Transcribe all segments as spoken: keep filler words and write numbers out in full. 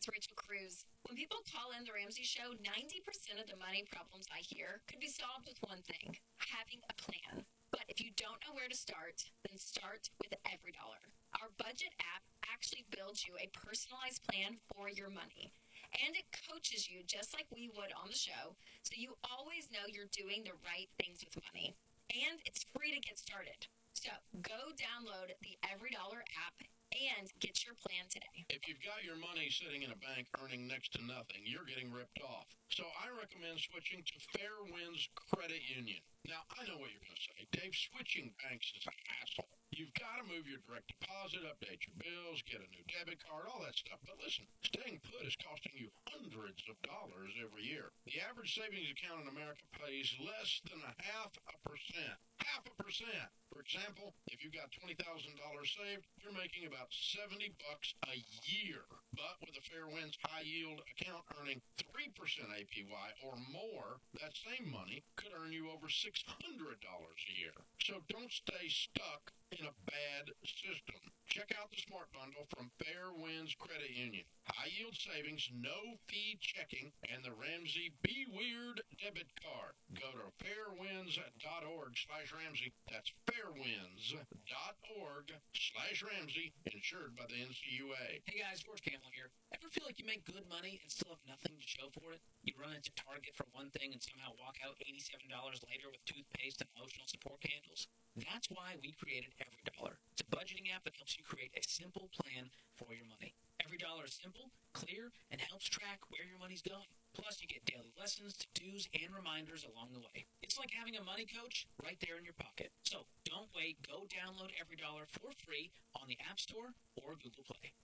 it's Rachel Cruz. When people call in the Ramsey Show, ninety percent of the money problems I hear could be solved with one thing: having a plan. But if you don't know where to start, then start with EveryDollar. Our budget app actually builds you a personalized plan for your money. And it coaches you just like we would on the show, so you always know you're doing the right things with money. And it's free to get started. So go download the EveryDollar app and get your plan today. If you've got your money sitting in a bank earning next to nothing, you're getting ripped off. So I recommend switching to Fairwinds Credit Union. Now, I know what you're going to say. Dave, switching banks is a hassle. You've got to move your direct deposit, update your bills, get a new debit card, all that stuff. But listen, staying put is costing you hundreds of dollars every year. The average savings account in America pays less than a half a percent. Half a percent. For example, if you've got twenty thousand dollars saved, you're making about seventy bucks a year. But with a Fairwinds high-yield account earning three percent A P Y or more, that same money could earn you over six hundred dollars a year. So don't stay stuck in a bad system. Check out the Smart Bundle from Fairwinds Credit Union. High-yield savings, no-fee checking, and the Ramsey Be Weird debit card. Go to fairwinds.org slash Ramsey. That's fairwinds.org slash Ramsey, insured by the N C U A. Hey guys, George Campbell here. Ever feel like you make good money and still have nothing to show for it? You run into Target for one thing and somehow walk out eighty-seven dollars later with toothpaste and emotional support candles? That's why we created EveryDollar. It's a budgeting app that helps you create a simple plan for your money. EveryDollar is simple, clear, and helps track where your money's going. Plus, you get daily lessons, to-dos, and reminders along the way. It's like having a money coach right there in your pocket. So don't wait. Go download EveryDollar for free on the App Store or Google Play.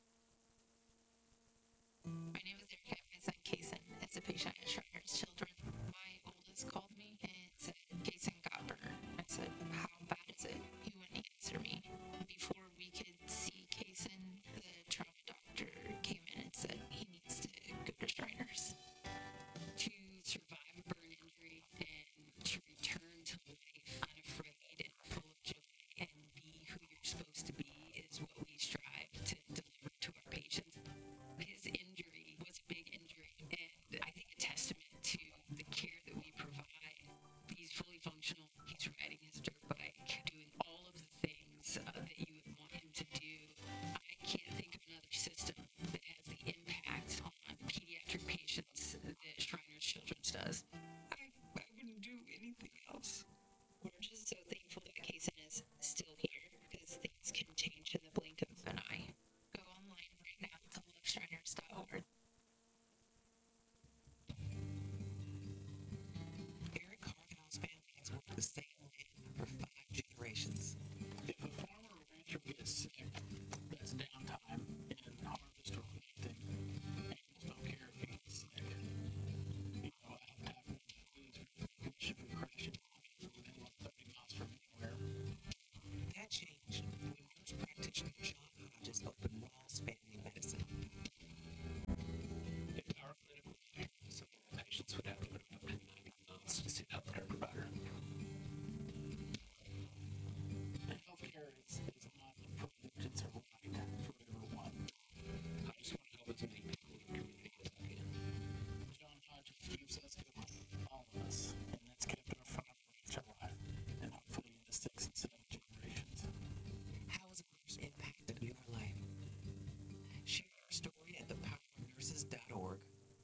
My name is Erica. My son, Kason, is a patient at Shriners Children. My oldest called me and said, Kason got burned. I said, how bad is it? He wouldn't answer me. Before we could see Kason, the trauma doctor came in and said he needs to go to Shriners. To survive a burn injury and to return to life unafraid and full of joy and be who you're supposed to be is what we strive to deliver to our patients. His injury was a big injury, and I think a testament to the care that we provide. He's fully functional. He's riding his dirt bike, doing all of the things uh, that you would want him to do. I can't think of another system that has the impact on pediatric patients that Shriners Children's does. I, I wouldn't do anything else. We're just so thankful that Kason is still here, because things can change in the blink of an eye. Go online right now to love shriners dot org. Eric Carval's family has worked the same land for five generations. If a farmer or rancher gets sick, that's downtime in harvest or anything. Animals don't care if he gets sick. You know, after the ship would crash into the middle of thirty miles from anywhere. That changed when nurse practitioner John Hodges opened Rawls Family Medicine. If our clinic was there, so patients would have to go up to ninety miles to see a healthcare provider. And healthcare is, is not a privilege, it's a right for everyone. I just want to help as many people in the community as I can. John Hodges keeps us going, all of us, and that's kept our farm ranch alive, and hopefully in the six and seven generations. How has a nurse impacted your life? Share your story at the power nurses dot org.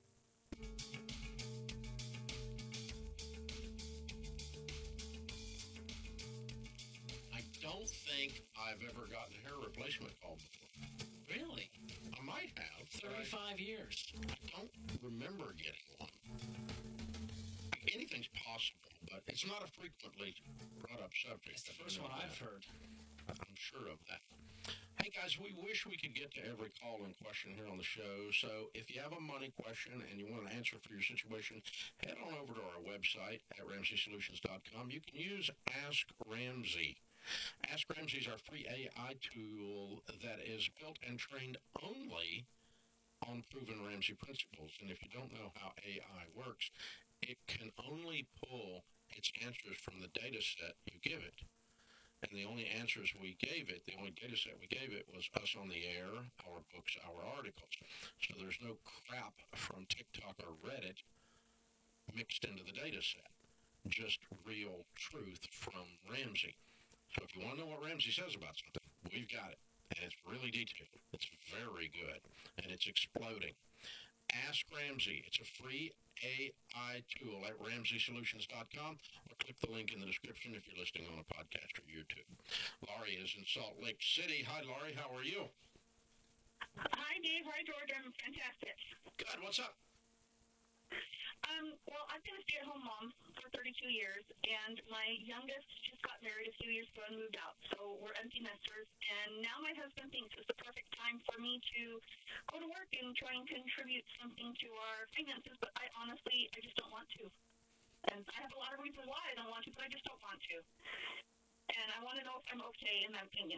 I don't think I've ever gotten a hair replacement call before. Really? I might have. but I- thirty-five years. I don't remember getting one. Anything's possible, but it's not a frequently brought up subject. It's the I do first know one I've that. heard. I'm sure of that. Hey guys, we wish we could get to every call and question here on the show. So if you have a money question and you want an answer for your situation, head on over to our website at ramsey solutions dot com. You can use Ask Ramsey. Ask Ramsey is our free A I tool that is built and trained only on proven Ramsey principles. And if you don't know how A I works, it can only pull its answers from the data set you give it. And the only answers we gave it, the only data set we gave it was us on the air, our books, our articles. So there's no crap from TikTok or Reddit mixed into the data set. Just real truth from Ramsey. So if you want to know what Ramsey says about something, we've got it. And it's really detailed. It's very good. And it's exploding. Ask Ramsey. It's a free A I tool at ramsey solutions dot com, or click the link in the description if you're listening on a podcast or YouTube. Laurie is in Salt Lake City. Hi, Laurie. How are you? Hi, Dave. Hi, George. I'm fantastic. Good. What's up? Um, well, I've been a stay-at-home mom for thirty-two years, and my youngest just got married a few years ago and moved out. So we're empty nesters, and now my husband thinks it's the perfect time for me to go to work and try and contribute something to our finances, but I honestly, I just don't want to. And I have a lot of reasons why I don't want to, but I just don't want to. And I want to know if I'm okay in that opinion.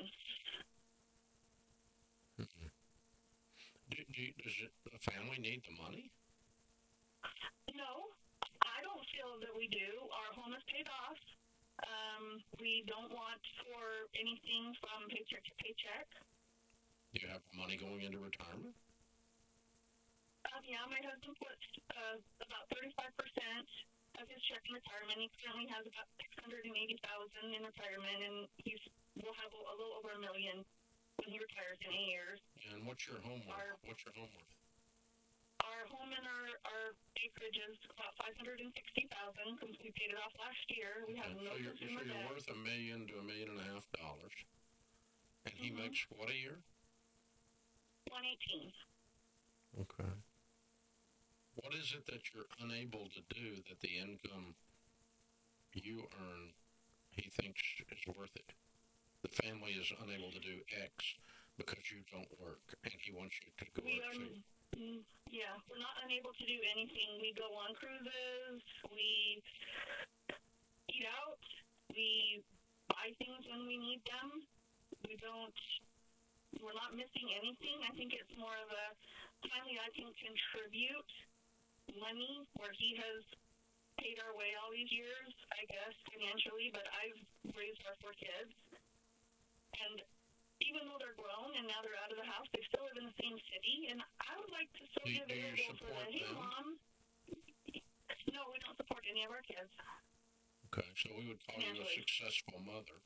Mm-hmm. Do, do, does it, the family need the money? No, I don't feel that we do. Our home is paid off. Um, we don't want for anything from paycheck to paycheck. Do you have money going into retirement? Um, yeah, my husband puts uh, about thirty-five percent of his check in retirement. He currently has about six hundred eighty thousand dollars in retirement, and he's will have a, a little over a million when he retires in eight years. And what's your home worth? Our- What's your home worth? Our home and our, our acreage is about five hundred sixty thousand dollars because we paid it off last year. We have Okay, no so you're, consumer so you're debt. worth a million to a million and a half dollars. And he Mhm. makes what a year? one eighteen. Okay. What is it that you're unable to do that the income you earn he thinks is worth it? The family is unable to do X because you don't work, and he wants you to go We work are, too. mm, yeah, we're not unable to do anything. We go on cruises. We eat out. We buy things when we need them. We don't. We're not missing anything. I think it's more of a finally I can contribute money where he has paid our way all these years, I guess, financially, but I've raised our four kids. And even though they're grown and now they're out of the house, they still live in the same city, and I would like to still Do- be do you available for support the, hey, them? Mom. No, we don't support any of our kids. Okay, so we would call you a Financially. successful mother.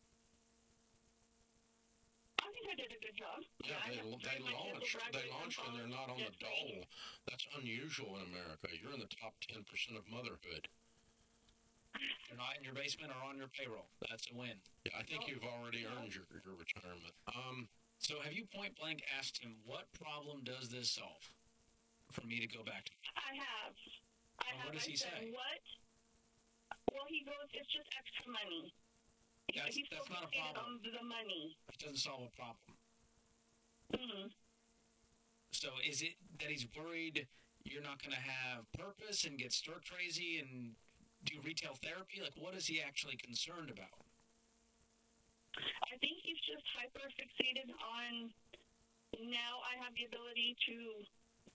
I think I did a good job. Yeah, I they, have they three of my kids launch, will they graduate launch from when they're not on the college. dole. That's unusual in America. You're in the top ten percent of motherhood. You're not in your basement or on your payroll. That's a win. Yeah, I think No. you've already No. earned your, your retirement. Um, So have you point blank asked him, what problem does this solve for me to go back to? I have. I Well, have. what does I he said, say? What? Well, he goes, it's just extra money. That's- He's that's not a focusing problem. on the money. It doesn't solve a problem. Mm-hmm. So is it that he's worried you're not going to have purpose and get stir crazy and do retail therapy? Like, what is he actually concerned about? I think he's just hyper fixated on now I have the ability to